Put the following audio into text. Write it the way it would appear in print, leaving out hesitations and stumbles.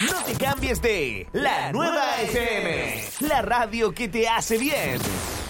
No te cambies de La Nueva FM, la radio que te hace bien.